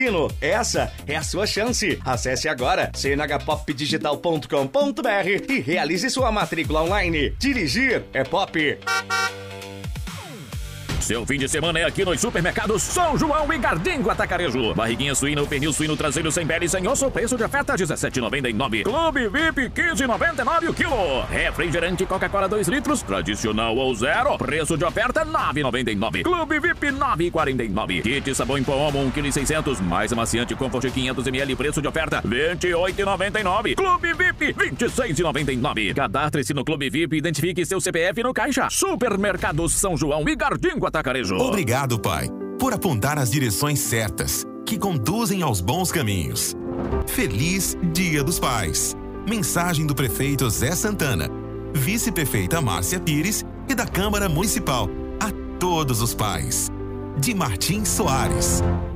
Essa é a sua chance. Acesse agora cnhpopdigital.com.br e realize sua matrícula online. Dirigir é pop. Seu fim de semana é aqui nos supermercados São João e Gardingo Atacarejo. Barriguinha suína ou pernil suíno traseiro sem pele e sem osso, preço de oferta R$17,99. Clube VIP R$15,99 o quilo. Refrigerante Coca-Cola 2 litros, tradicional ou zero, preço de oferta R$9,99. Clube VIP R$9,49. Kit sabão em pó Omo 1,6 kg, mais amaciante Comfort 500 ml, preço de oferta R$28,99. Clube VIP R$26,99. Cadastre-se no Clube VIP e identifique seu CPF no caixa. Supermercados São João e Gardingo Atacarejo. Obrigado, Pai, por apontar as direções certas que conduzem aos bons caminhos. Feliz Dia dos Pais. Mensagem do prefeito Zé Santana, vice-prefeita Márcia Pires e da Câmara Municipal a todos os pais. De Martim Soares.